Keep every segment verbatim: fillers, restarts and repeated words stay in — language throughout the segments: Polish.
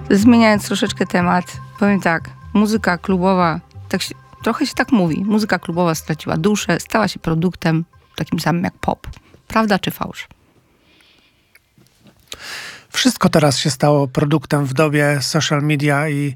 Zmieniając troszeczkę temat, powiem tak, muzyka klubowa, tak się, trochę się tak mówi, muzyka klubowa straciła duszę, stała się produktem takim samym jak pop. Prawda czy fałsz? Wszystko teraz się stało produktem w dobie social media i,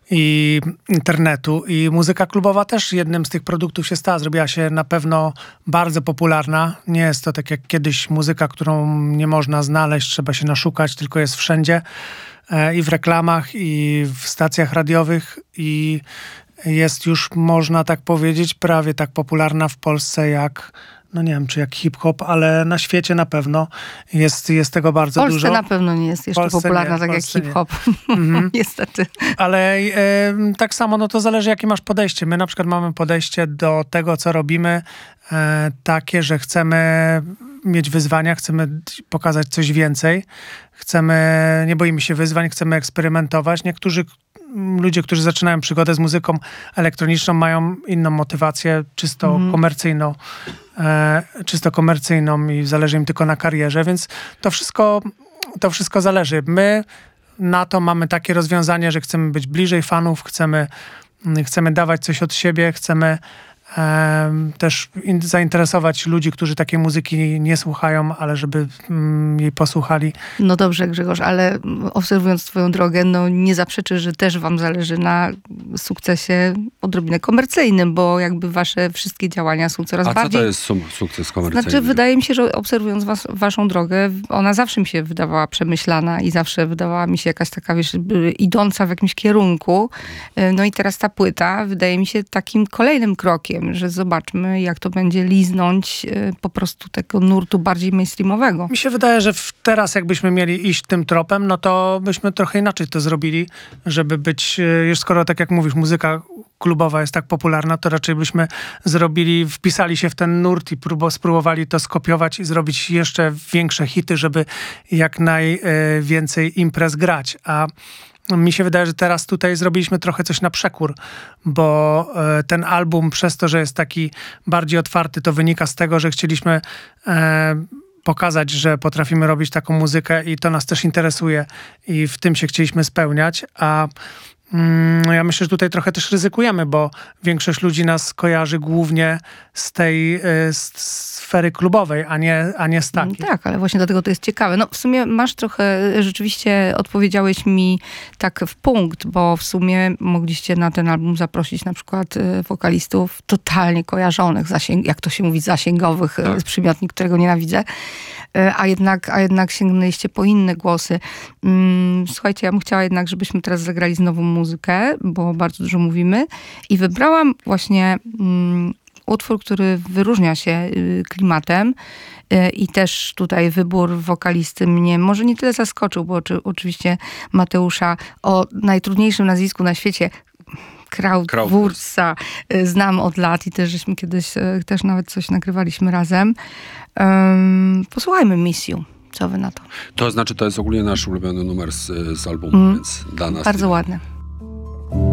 i internetu. I muzyka klubowa też jednym z tych produktów się stała. Zrobiła się na pewno bardzo popularna. Nie jest to tak jak kiedyś muzyka, którą nie można znaleźć, trzeba się naszukać, tylko jest wszędzie. E, I w reklamach, i w stacjach radiowych. I jest już, można tak powiedzieć, prawie tak popularna w Polsce jak... No nie wiem, czy jak hip-hop, ale na świecie na pewno jest, jest tego bardzo dużo. W Polsce dużo. na pewno nie jest jeszcze Polsce popularna nie, tak jak hip-hop. Mm-hmm. Niestety. Ale e, tak samo, no to zależy, jakie masz podejście. My na przykład mamy podejście do tego, co robimy, e, takie, że chcemy mieć wyzwania, chcemy pokazać coś więcej. Chcemy, nie boimy się wyzwań, chcemy eksperymentować. Niektórzy ludzie, którzy zaczynają przygodę z muzyką elektroniczną, mają inną motywację, czysto mm. komercyjną, e, czysto komercyjną i zależy im tylko na karierze, więc to wszystko, to wszystko zależy. My na to mamy takie rozwiązanie, że chcemy być bliżej fanów, chcemy, chcemy dawać coś od siebie, chcemy e, też in, zainteresować ludzi, którzy takiej muzyki nie słuchają, ale żeby mm, jej posłuchali. No dobrze, Grzegorz, ale obserwując twoją drogę, no nie zaprzeczy, że też wam zależy na sukcesie odrobinę komercyjnym, bo jakby wasze wszystkie działania są coraz A bardziej... A co to jest sum- sukces komercyjny? Znaczy, wydaje mi się, że obserwując was, waszą drogę, ona zawsze mi się wydawała przemyślana i zawsze wydawała mi się jakaś taka, wiesz, idąca w jakimś kierunku. No i teraz ta płyta wydaje mi się takim kolejnym krokiem, że zobaczmy, jak to będzie liznąć po prostu tego nurtu bardziej mainstreamowego. Mi się wydaje, że w, teraz jakbyśmy mieli iść tym tropem, no to byśmy trochę inaczej to zrobili, żeby być, już skoro tak jak mówisz, muzyka klubowa jest tak popularna, to raczej byśmy zrobili, wpisali się w ten nurt i próbo, spróbowali to skopiować i zrobić jeszcze większe hity, żeby jak najwięcej imprez grać. A mi się wydaje, że teraz tutaj zrobiliśmy trochę coś na przekór, bo e, ten album przez to, że jest taki bardziej otwarty, to wynika z tego, że chcieliśmy e, pokazać, że potrafimy robić taką muzykę i to nas też interesuje i w tym się chcieliśmy spełniać, a mm, ja myślę, że tutaj trochę też ryzykujemy, bo większość ludzi nas kojarzy głównie z tej e, z sfery klubowej, a nie, a nie z takiej. Tak, ale właśnie dlatego to jest ciekawe. No w sumie masz trochę, rzeczywiście odpowiedziałeś mi tak w punkt, bo w sumie mogliście na ten album zaprosić na przykład wokalistów totalnie kojarzonych, zasięg, jak to się mówi, zasięgowych, tak. Przymiotnik, którego nienawidzę, a jednak, a jednak sięgnęliście po inne głosy. Słuchajcie, ja bym chciała jednak, żebyśmy teraz zagrali znowu muzykę, bo bardzo dużo mówimy i wybrałam właśnie utwór, który wyróżnia się klimatem i też tutaj wybór wokalisty mnie może nie tyle zaskoczył, bo oczywiście Mateusza o najtrudniejszym nazwisku na świecie, Krautwurza, znam od lat i też żeśmy kiedyś też nawet coś nagrywaliśmy razem. Um, posłuchajmy Miss You. Co wy na to? To znaczy, to jest ogólnie nasz ulubiony numer z, z albumu, mm. więc dla nas... Bardzo ładne.